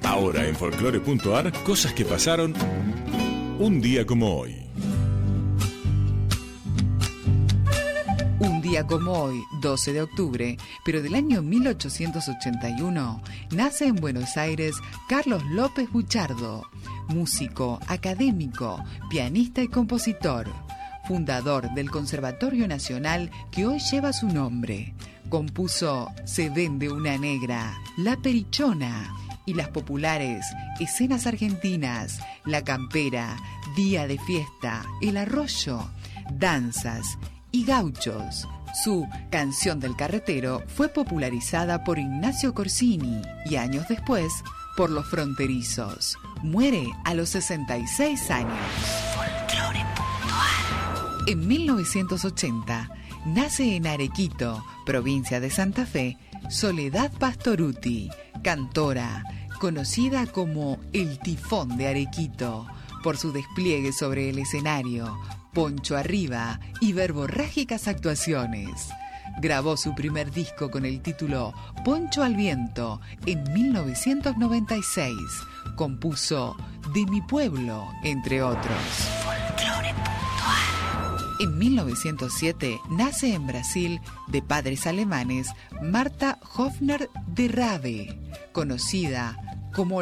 Ahora en Folclore.ar, cosas que pasaron un día como hoy. Un día como hoy, 12 de octubre, pero del año 1881, nace en Buenos Aires Carlos López Buchardo, músico, académico, pianista y compositor, fundador del Conservatorio Nacional que hoy lleva su nombre. Compuso Se vende una negra, La Perichona y las populares Escenas Argentinas, La Campera, Día de Fiesta, El Arroyo, Danzas y Gauchos. Su Canción del Carretero fue popularizada por Ignacio Corsini y años después por Los Fronterizos. Muere a los 66 años. Folclore.ar. En 1980 nace en Arequito, provincia de Santa Fe, Soledad Pastorutti, cantora, conocida como el Tifón de Arequito, por su despliegue sobre el escenario, poncho arriba y verborrágicas actuaciones. Grabó su primer disco con el título Poncho al Viento en 1996. Compuso De mi pueblo, entre otros. En 1907 nace en Brasil, de padres alemanes, Marta Hofner de Rave, conocida como